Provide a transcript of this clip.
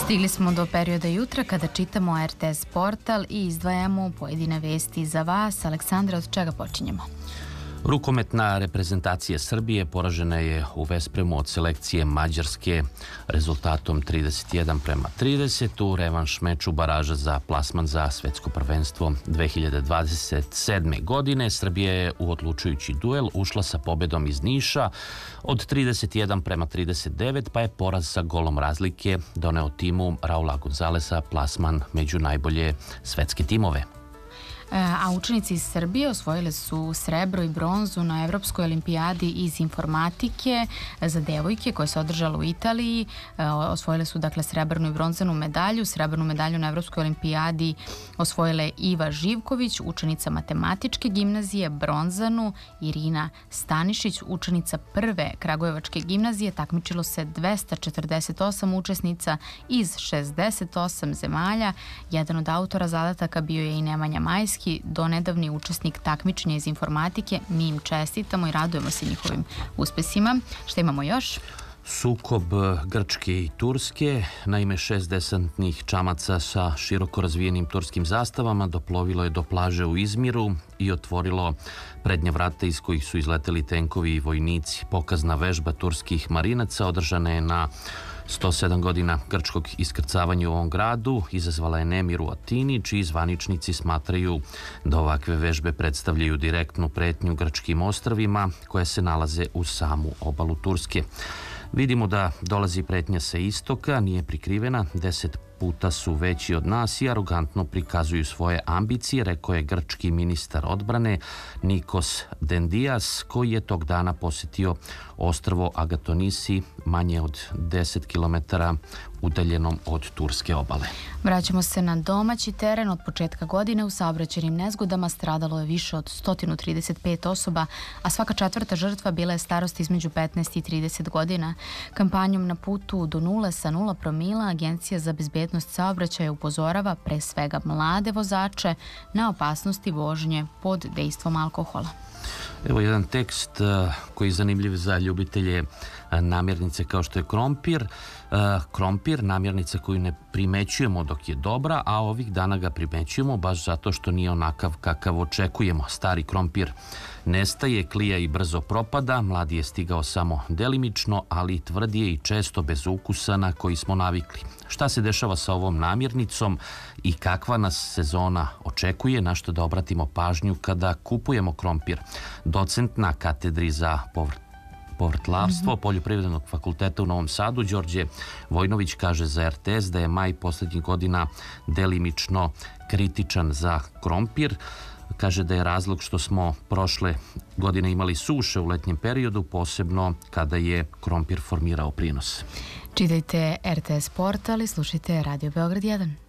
Stigli smo do perioda jutra kada čitamo RTS portal i izdvajamo pojedine vesti za vas. Aleksandra, od čega počinjemo? Rukometna reprezentacija Srbije poražena je u Vespremu od selekcije Mađarske rezultatom 31:30 u revanš meču baraža za plasman za svetsko prvenstvo 2027. godine. Srbija je u odlučujući duel ušla sa pobedom iz Niša od 31:39, pa je poraz sa golom razlike doneo timu Raula Gonzalesa plasman među najbolje svetske timove. A učenici iz Srbije osvojili su srebro i bronzu na Evropskoj olimpijadi iz informatike za devojke koja se održala u Italiji. Osvojili su dakle srebrnu i bronzanu medalju. Srebrnu medalju na Evropskoj olimpijadi osvojila je Iva Živković, učenica matematičke gimnazije, bronzanu Irina Stanišić, učenica prve Kragujevačke gimnazije. Takmičilo se 248 učesnica iz 68 zemalja. Jedan od autora zadataka bio je i Nemanja Majski, donedavni učesnik takmičenja iz informatike. Mi im čestitamo i radujemo se njihovim uspesima. Šta imamo još? Sukob Grčke i Turske. Naime, 6 desantnih čamaca sa široko razvijenim turskim zastavama doplovilo je do plaže u Izmiru i otvorilo prednja vrata iz kojih su izleteli tenkovi i vojnici. Pokazna vežba turskih marinaca održana je na 107 godina grčkog iskrcavanja u ovom gradu, izazvala je nemir u Atini, čiji zvaničnici smatraju da ovakve vežbe predstavljaju direktnu pretnju grčkim ostrvima koje se nalaze uz samu obalu Turske. Vidimo da dolazi pretnja sa istoka, nije prikrivena, 10 puta su veći od nas i arogantno prikazuju svoje ambicije, rekao je grčki ministar odbrane Nikos Dendias, koji je tog dana posetio ostrvo Agatonisi, manje od 10 km udaljenom od turske obale. Vraćamo se na domaći teren. Od početka godine u saobraćajnim nezgodama stradalo je više od 135 osoba, a svaka četvrta žrtva bila je starost između 15 i 30 godina. Kampanjom Na putu do nule sa 0 promila Agencija za bezbednost saobraćaja upozorava pre svega mlade vozače na opasnosti vožnje pod dejstvom alkohola. Evo jedan tekst koji je zanimljiv za ljubitelje namirnice kao što je krompir. Krompir, namirnica koju ne primećujemo dok je dobra, a ovih dana ga primećujemo baš zato što nije onakav kakav očekujemo. Stari krompir nestaje, klija i brzo propada, mladi je stigao samo delimično, ali tvrdi je i često bez ukusa na koji smo navikli. Šta se dešava sa ovom namirnicom i kakva nas sezona očekuje, na što da obratimo pažnju kada kupujemo krompir? Docent na katedri za povrtlarstvo Poljoprivrednog fakulteta u Novom Sadu, Đorđe Vojnović, kaže za RTS da je maj poslednjih godina delimično kritičan za krompir. Kaže da je razlog što smo prošle godine imali suše u letnjem periodu, posebno kada je krompir formirao prinos. Čitajte RTS portal i slušajte Radio Beograd 1.